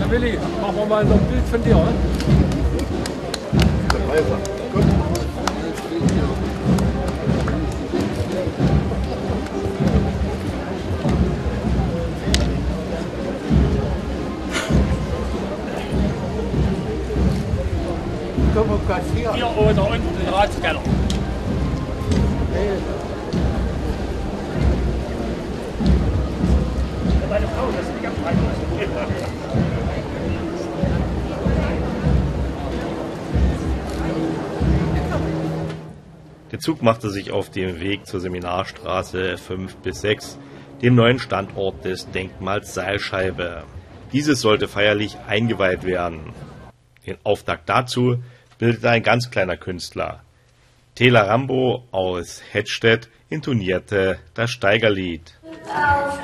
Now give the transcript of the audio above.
Willi, machen wir mal noch ein Bild von dir, oder? Gut. Hier oder unten den Ratskeller. Meine Frau, das ist nicht ganz weit. Der Zug machte sich auf den Weg zur Seminarstraße 5 bis 6, dem neuen Standort des Denkmals Seilscheibe. Dieses sollte feierlich eingeweiht werden. Den Auftakt dazu bildete ein ganz kleiner Künstler. Tela Rambo aus Hettstedt intonierte das Steigerlied.